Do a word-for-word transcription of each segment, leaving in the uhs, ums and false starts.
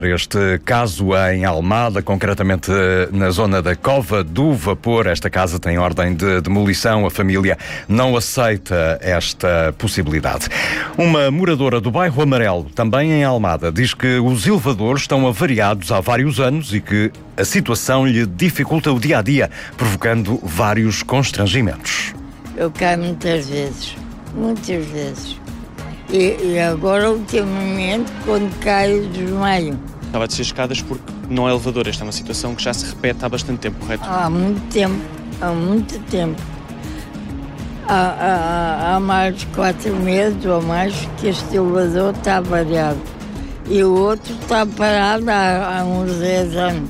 Este caso em Almada, concretamente na zona da Cova do Vapor. Esta casa tem ordem de demolição. A família não aceita esta possibilidade. Uma moradora do bairro Amarelo, também em Almada, diz que os elevadores estão avariados há vários anos e que a situação lhe dificulta o dia-a-dia, provocando vários constrangimentos. Eu caio muitas vezes, muitas vezes. E, e agora, ultimamente, quando caio, desmaio. Estava a descer escadas porque não é elevador. Esta é uma situação que já se repete há bastante tempo, correto? Há muito tempo, há muito tempo. Há, há, há mais de quatro meses ou mais que este elevador está variado. E o outro está parado há, há uns dez anos.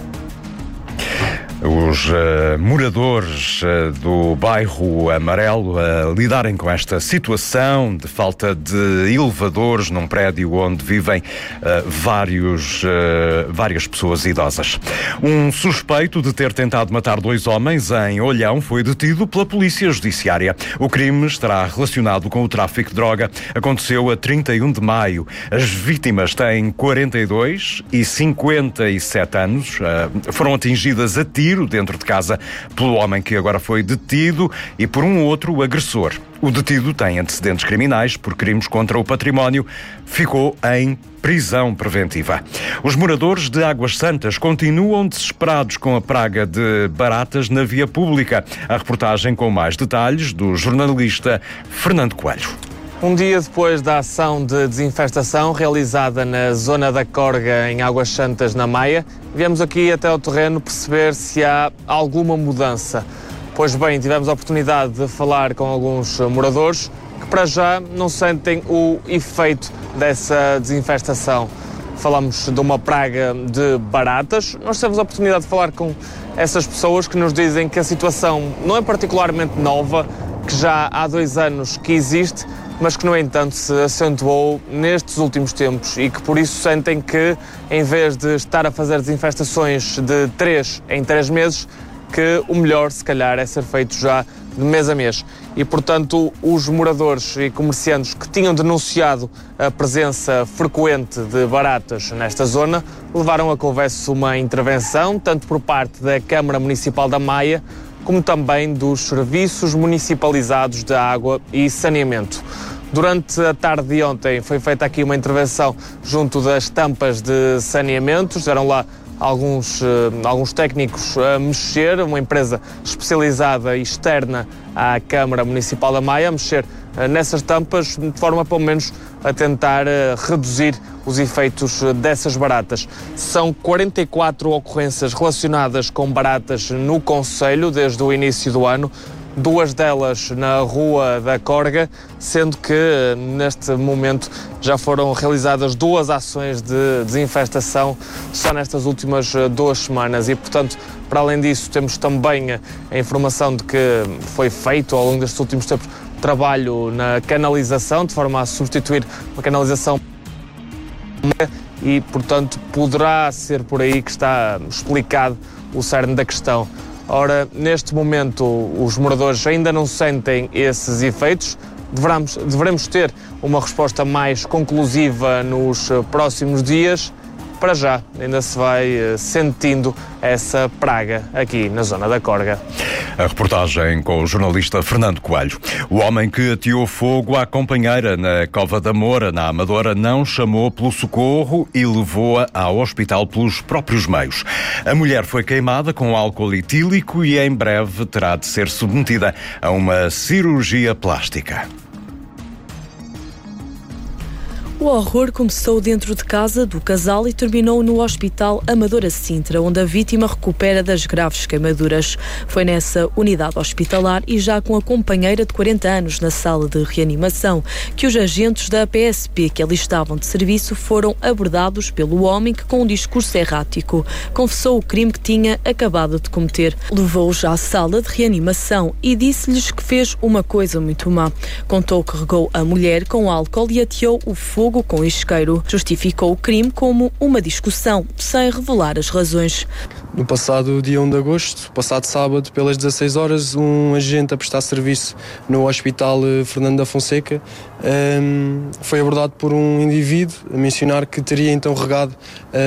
Os uh, moradores uh, do bairro Amarelo a uh, lidarem com esta situação de falta de elevadores num prédio onde vivem uh, vários, uh, várias pessoas idosas. Um suspeito de ter tentado matar dois homens em Olhão foi detido pela Polícia Judiciária. O crime estará relacionado com o tráfico de droga. Aconteceu a trinta e um de maio. As vítimas têm quarenta e dois e cinquenta e sete anos. Uh, foram atingidas a tiro dentro de casa pelo homem que agora foi detido e por um outro agressor. O detido tem antecedentes criminais por crimes contra o património. Ficou em prisão preventiva. Os moradores de Águas Santas continuam desesperados com a praga de baratas na via pública. A reportagem com mais detalhes do jornalista Fernando Coelho. Um dia depois da ação de desinfestação realizada na zona da Corga, em Águas Santas, na Maia, viemos aqui até ao terreno perceber se há alguma mudança. Pois bem, tivemos a oportunidade de falar com alguns moradores que para já não sentem o efeito dessa desinfestação. Falamos de uma praga de baratas. Nós tivemos a oportunidade de falar com essas pessoas que nos dizem que a situação não é particularmente nova, que já há dois anos que existe, mas que, no entanto, se acentuou nestes últimos tempos e que, por isso, sentem que, em vez de estar a fazer desinfestações de três em três meses, que o melhor, se calhar, é ser feito já de mês a mês. E, portanto, os moradores e comerciantes que tinham denunciado a presença frequente de baratas nesta zona levaram a que houvesse uma intervenção, tanto por parte da Câmara Municipal da Maia, como também dos serviços municipalizados de água e saneamento. Durante a tarde de ontem foi feita aqui uma intervenção junto das tampas de saneamento. Estiveram lá alguns, alguns técnicos a mexer, uma empresa especializada e externa à Câmara Municipal da Maia, a mexer nessas tampas de forma, pelo menos, a tentar reduzir os efeitos dessas baratas. São quarenta e quatro ocorrências relacionadas com baratas no concelho desde o início do ano, duas delas na Rua da Corga, sendo que neste momento já foram realizadas duas ações de desinfestação só nestas últimas duas semanas e, portanto, para além disso, temos também a informação de que foi feito ao longo destes últimos tempos trabalho na canalização, de forma a substituir uma canalização e, portanto, poderá ser por aí que está explicado o cerne da questão. Ora, neste momento, os moradores ainda não sentem esses efeitos. Deveremos, deveremos ter uma resposta mais conclusiva nos próximos dias. Para já, ainda se vai sentindo essa praga aqui na zona da Corga. A reportagem com o jornalista Fernando Coelho. O homem que ateou fogo à companheira na Cova da Moura, na Amadora, não chamou pelo socorro e levou-a ao hospital pelos próprios meios. A mulher foi queimada com álcool etílico e em breve terá de ser submetida a uma cirurgia plástica. O horror começou dentro de casa do casal e terminou no Hospital Amadora Sintra, onde a vítima recupera das graves queimaduras. Foi nessa unidade hospitalar e já com a companheira de quarenta anos na sala de reanimação que os agentes da P S P que ali estavam de serviço foram abordados pelo homem que, com um discurso errático, confessou o crime que tinha acabado de cometer. Levou-os à sala de reanimação e disse-lhes que fez uma coisa muito má. Contou que regou a mulher com álcool e ateou o fogo com isqueiro. Justificou o crime como uma discussão, sem revelar as razões. No passado dia um de agosto, passado sábado, pelas dezasseis horas, um agente a prestar serviço no Hospital Fernando da Fonseca um, foi abordado por um indivíduo a mencionar que teria então regado